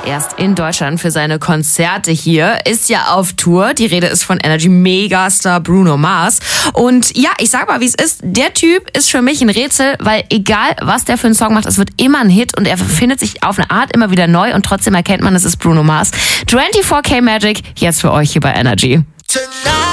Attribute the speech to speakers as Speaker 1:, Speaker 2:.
Speaker 1: erst in Deutschland für seine Konzerte hier, ist ja auf Tour. Die Rede ist von Energy-Megastar Bruno Mars. Und ja, ich sag mal, wie es ist, der Typ ist für mich ein Rätsel, weil egal, was der für einen Song macht, es wird immer ein Hit und er findet sich auf eine Art immer wieder neu und trotzdem erkennt man, es ist Bruno Mars. 24K Magic, jetzt für euch hier bei Energy.